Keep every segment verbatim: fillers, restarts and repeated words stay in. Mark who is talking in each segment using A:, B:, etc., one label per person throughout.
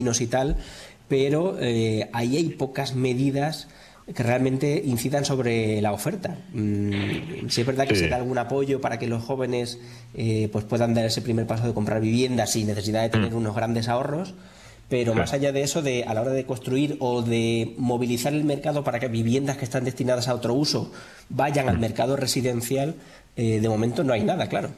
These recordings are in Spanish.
A: y tal, pero eh, ahí hay pocas medidas que realmente incidan sobre la oferta. Mm, sí es verdad que
B: Sí.
A: se da algún apoyo para que los jóvenes eh, pues puedan dar ese primer paso de comprar vivienda sin necesidad de tener
B: Mm.
A: unos grandes ahorros, pero
B: Sí.
A: más allá de eso, de a la hora de construir o de movilizar el mercado para que viviendas que están destinadas a otro uso vayan al
B: Mm.
A: mercado residencial, eh, de momento no hay nada, claro.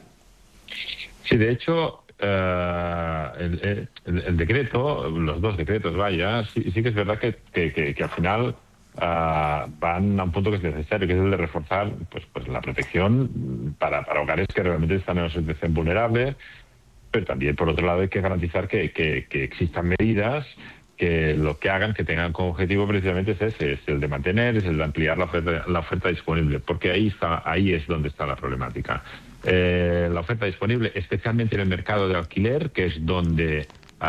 B: Sí, de hecho, eh, el, el- el decreto, los dos decretos, vaya, sí, sí que es verdad que, que- que- que al final ah, van a un punto que es necesario, que es el de reforzar pues, pues la protección para, para hogares que realmente están en una situación vulnerable, pero también, por otro lado, hay que garantizar que, que- que existan medidas que lo que hagan, que tengan como objetivo precisamente es ese, es el de mantener, es el de ampliar la oferta, la oferta disponible, porque ahí está, ahí es donde está la problemática. Eh, la oferta disponible, especialmente en el mercado de alquiler, que es donde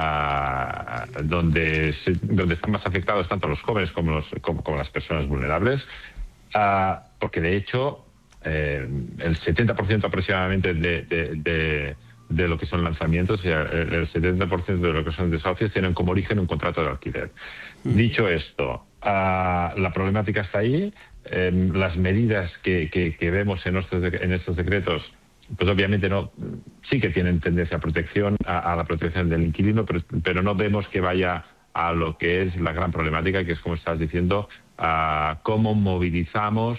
B: ah, donde, se- donde están más afectados tanto los jóvenes como, los, como, como las personas vulnerables, ah, porque de hecho eh, el setenta por ciento aproximadamente de, de, de, de lo que son lanzamientos, o sea, el, el setenta por ciento de lo que son desahucios tienen como origen un contrato de alquiler. Dicho esto, ah, la problemática está ahí. Eh, las medidas que, que, que vemos en estos, en estos decretos, pues obviamente no, sí que tienen tendencia a protección, a, a la protección del inquilino, pero, pero no vemos que vaya a lo que es la gran problemática, que es, como estás diciendo, a cómo movilizamos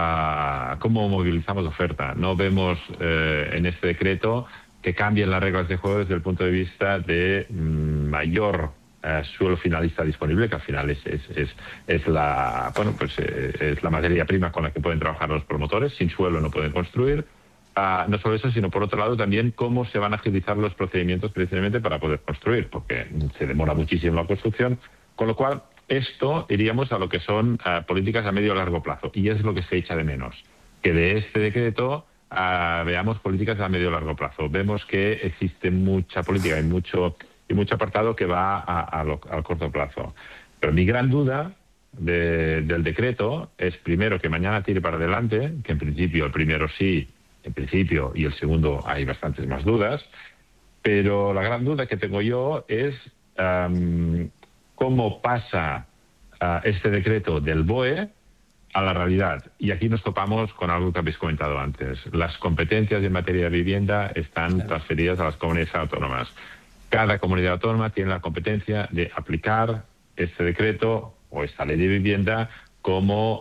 B: a cómo movilizamos oferta. No vemos eh, en este decreto que cambien las reglas de juego desde el punto de vista de mm, mayor eh, suelo finalista disponible, que al final es, es, es, es la bueno pues eh, es la materia prima con la que pueden trabajar los promotores. Sin suelo no pueden construir. Uh, no solo eso, sino por otro lado también cómo se van a agilizar los procedimientos precisamente para poder construir, porque se demora muchísimo la construcción, con lo cual esto iríamos a lo que son uh, políticas a medio y largo plazo, y es lo que se echa de menos, que de este decreto uh, veamos políticas a medio y largo plazo. Vemos que existe mucha política y mucho, y mucho apartado que va a, a lo, al corto plazo. Pero mi gran duda de, del decreto es, primero, que mañana tire para adelante, que en principio el primero sí, en principio, y el segundo hay bastantes más dudas, pero la gran duda que tengo yo es um, cómo pasa uh, este decreto del B O E a la realidad. Y aquí nos topamos con algo que habéis comentado antes. Las competencias en materia de vivienda están
A: Claro.
B: transferidas a las comunidades autónomas. Cada comunidad autónoma tiene la competencia de aplicar este decreto o esta ley de vivienda como,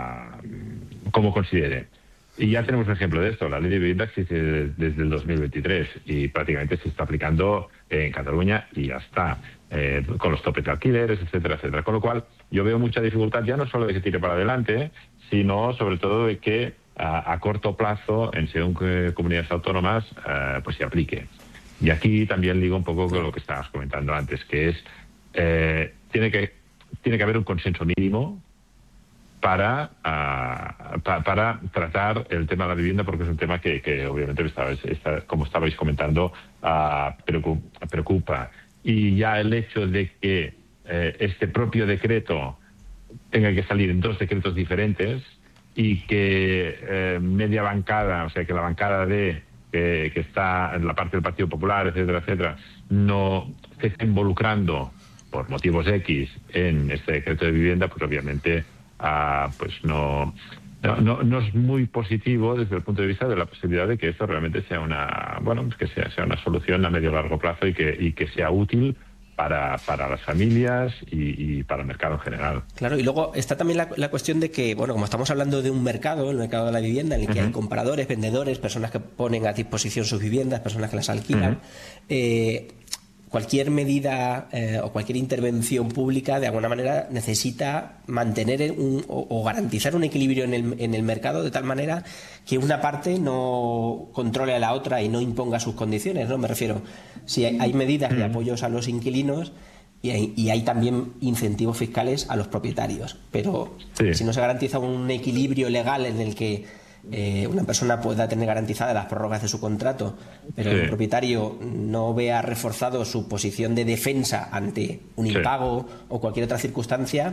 B: uh, como considere. Y ya tenemos un ejemplo de esto. La ley de vivienda existe desde el dos mil veintitrés y prácticamente se está aplicando en Cataluña y ya está, eh, con los topes de alquileres, etcétera, etcétera. Con lo cual, yo veo mucha dificultad ya no solo de que tire para adelante, sino sobre todo de que a, a corto plazo, en según que comunidades autónomas, eh, pues se aplique. Y aquí también ligo un poco con lo que estabas comentando antes, que es, eh, tiene que, tiene que haber un consenso mínimo Para, uh, pa, para tratar el tema de la vivienda, porque es un tema que, que obviamente, estabais, está, como estabais comentando, uh, preocupa. Y ya el hecho de que eh, este propio decreto tenga que salir en dos decretos diferentes y que eh, media bancada, o sea, que la bancada de que, que está en la parte del Partido Popular, etcétera, etcétera, no se esté involucrando por motivos X en este decreto de vivienda, pues obviamente Uh, pues no, no, no, no es muy positivo desde el punto de vista de la posibilidad de que esto realmente sea una bueno que sea, sea una solución a medio y largo plazo y que, y que sea útil para, para las familias y, y para el mercado en general.
A: Claro, y luego está también la, la cuestión de que, bueno, como estamos hablando de un mercado, el mercado de la vivienda, en el que uh-huh. hay compradores, vendedores, personas que ponen a disposición sus viviendas, personas que las alquilan, uh-huh. eh, cualquier medida eh, o cualquier intervención pública de alguna manera necesita mantener un, o, o garantizar un equilibrio en el, en el mercado de tal manera que una parte no controle a la otra y no imponga sus condiciones, ¿no? Me refiero, si hay, hay medidas de apoyos a los inquilinos y hay, y hay también incentivos fiscales a los propietarios, pero sí. si no se garantiza un equilibrio legal en el que Eh, una persona pueda tener garantizadas las prórrogas de su contrato, pero sí. el propietario no vea reforzado su posición de defensa ante un impago sí. o cualquier otra circunstancia,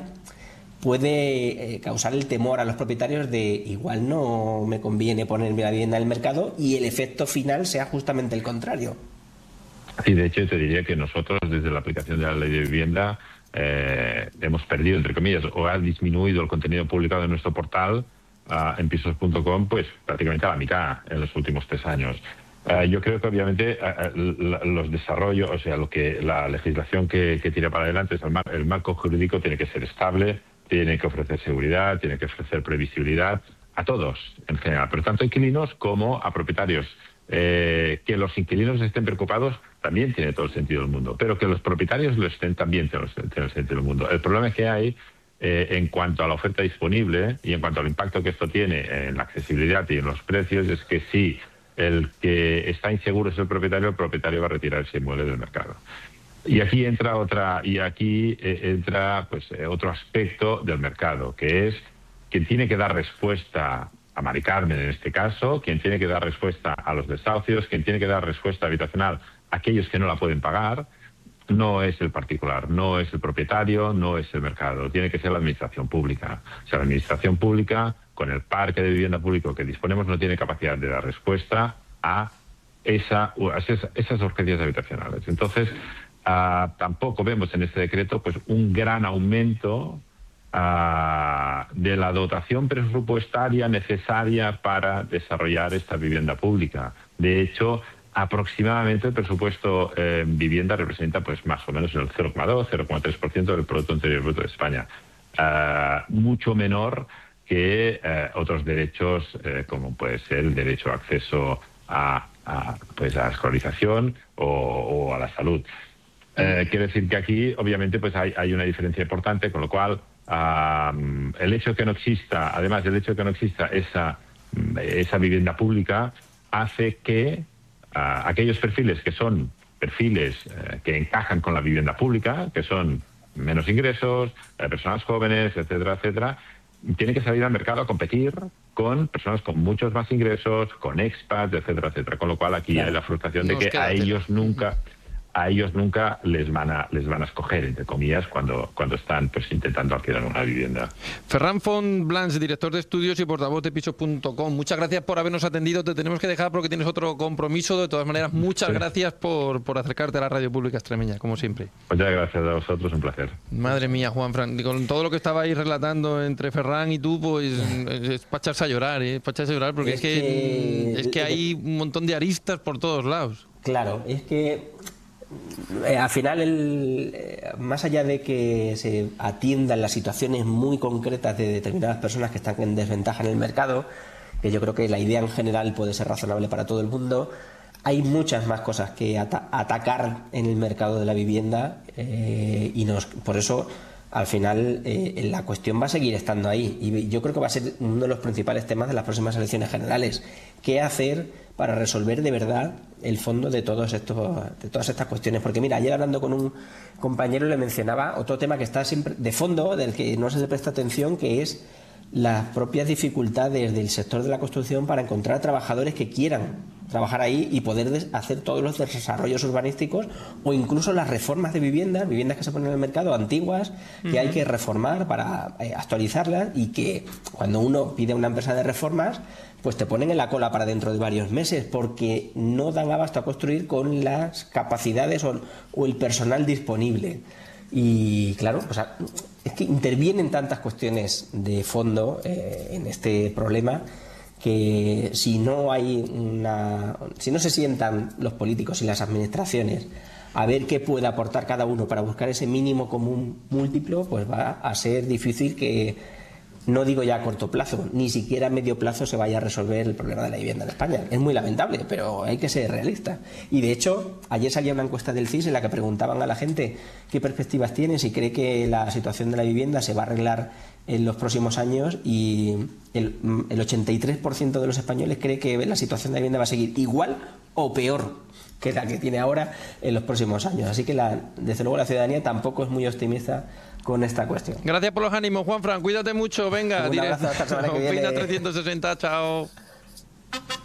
A: puede eh, causar el temor a los propietarios de igual no me conviene ponerme la vivienda en el mercado y el efecto final sea justamente el contrario.
B: Sí, de hecho, te diría que nosotros, desde la aplicación de la ley de vivienda, eh, hemos perdido, entre comillas, o ha disminuido el contenido publicado en nuestro portal uh, en pisos punto com, pues prácticamente a la mitad en los últimos tres años. Uh, yo creo que obviamente uh, los desarrollos, o sea, lo que la legislación que, que tira para adelante es el, mar, el marco jurídico tiene que ser estable, tiene que ofrecer seguridad, tiene que ofrecer previsibilidad a todos en general, pero tanto a inquilinos como a propietarios. Eh, que los inquilinos estén preocupados también tiene todo el sentido del mundo, pero que los propietarios lo estén también tiene el sentido del mundo. El problema que hay eh, en cuanto a la oferta disponible y en cuanto al impacto que esto tiene en la accesibilidad y en los precios es que si el que está inseguro es el propietario, el propietario va a retirar ese inmueble del mercado. Y aquí entra otra y aquí eh, entra pues eh, otro aspecto del mercado, que es quien tiene que dar respuesta a Mari Carmen en este caso, quien tiene que dar respuesta a los desahucios, quien tiene que dar respuesta habitacional a aquellos que no la pueden pagar, no es el particular, no es el propietario, no es el mercado, tiene que ser la administración pública. O sea, la administración pública, con el parque de vivienda público que disponemos, no tiene capacidad de dar respuesta a, esa, a esas, esas urgencias habitacionales. Entonces, uh, tampoco vemos en este decreto pues un gran aumento Uh, de la dotación presupuestaria necesaria para desarrollar esta vivienda pública. De hecho, aproximadamente el presupuesto eh, en vivienda representa pues más o menos el cero coma dos, cero coma tres por ciento del Producto Interior Bruto de España. Uh, mucho menor que uh, otros derechos, eh, como puede ser el derecho a acceso a, a, pues a la escolarización o, o a la salud. Eh, quiere decir que aquí, obviamente, pues hay, hay una diferencia importante, con lo cual Uh, el hecho de que no exista, además del hecho de que no exista esa, esa vivienda pública, hace que uh, aquellos perfiles que son perfiles uh, que encajan con la vivienda pública, que son menos ingresos, uh, personas jóvenes, etcétera, etcétera, tienen que salir al mercado a competir con personas con muchos más ingresos, con expats, etcétera, etcétera. Con lo cual aquí claro, hay la frustración de que a ellos nunca... a ellos nunca les van a les van a escoger, entre comillas, cuando, cuando están pues intentando alquilar una vivienda.
C: Ferran Font Blanch, director de estudios y portavoz de pisos punto com. Muchas gracias por habernos atendido. Te tenemos que dejar porque tienes otro compromiso. De todas maneras, muchas sí. gracias por, por acercarte a la Radio Pública Extremeña, como siempre.
B: Muchas gracias a vosotros, un placer.
C: Madre mía, Juanfran, con todo lo que estabais relatando entre Ferran y tú, pues es para echarse a llorar, ¿eh? Para echarse a llorar, porque es, es que, que es que hay un montón de aristas por todos lados.
A: Claro, es que Eh, al final, el, eh, más allá de que se atiendan las situaciones muy concretas de determinadas personas que están en desventaja en el mercado, que yo creo que la idea en general puede ser razonable para todo el mundo, hay muchas más cosas que ata atacar en el mercado de la vivienda eh, y nos, por eso al final eh, la cuestión va a seguir estando ahí y yo creo que va a ser uno de los principales temas de las próximas elecciones generales. ¿Qué hacer para resolver de verdad el fondo de todos estos, de todas estas cuestiones? Porque mira, ayer hablando con un compañero le mencionaba otro tema que está siempre de fondo, del que no se le presta atención, que es las propias dificultades del sector de la construcción para encontrar trabajadores que quieran trabajar ahí y poder hacer todos los desarrollos urbanísticos o incluso las reformas de viviendas, viviendas que se ponen en el mercado antiguas, que uh-huh. hay que reformar para eh, actualizarlas y que cuando uno pide a una empresa de reformas, pues te ponen en la cola para dentro de varios meses porque no dan abasto a construir con las capacidades o, o el personal disponible. Y claro, o sea, es que intervienen tantas cuestiones de fondo eh, en este problema que si no hay una, si no se sientan los políticos y las administraciones a ver qué puede aportar cada uno para buscar ese mínimo común múltiplo, pues va a ser difícil que, no digo ya a corto plazo, ni siquiera a medio plazo se vaya a resolver el problema de la vivienda en España. Es muy lamentable, pero hay que ser realista. Y de hecho, ayer salía una encuesta del C I S en la que preguntaban a la gente qué perspectivas tiene, si cree que la situación de la vivienda se va a arreglar en los próximos años, y el, el ochenta y tres por ciento de los españoles cree que la situación de la vivienda va a seguir igual o peor que la que tiene ahora en los próximos años. Así que la, desde luego la ciudadanía tampoco es muy optimista con esta cuestión.
C: Gracias por los ánimos, Juanfran. Cuídate mucho. Venga,
A: un abrazo, hasta la semana que viene.
C: Opina trescientos sesenta, chao.